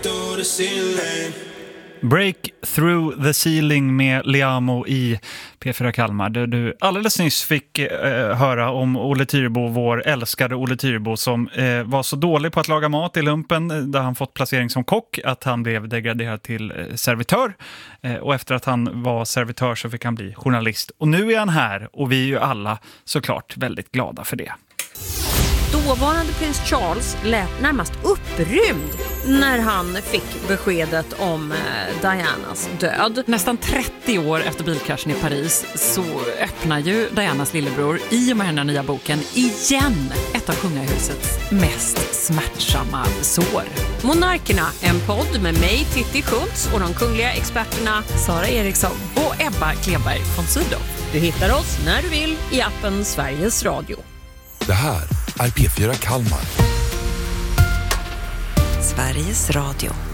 Break through the ceiling med Liamo i P4 Kalmar. Du alldeles nyss fick höra om Olle Tyrbo, vår älskade Olle Tyrbo, som var så dålig på att laga mat i lumpen där han fått placering som kock att han blev degraderad till servitör. Och efter att han var servitör så fick han bli journalist. Och nu är han här och vi är ju alla såklart väldigt glada för det. Dåvarande prins Charles lät närmast upprymd när han fick beskedet om Dianas död. Nästan 30 år efter bilkraschen i Paris så öppnar ju Dianas lillebror i och med den här nya boken igen ett av kungahusets mest smärtsamma sår. Monarkerna, en podd med mig, Titti Schultz, och de kungliga experterna Sara Eriksson och Ebba Kleberg von Sydow. Du hittar oss när du vill i appen Sveriges Radio. Det här är P4 Kalmar. Sveriges Radio.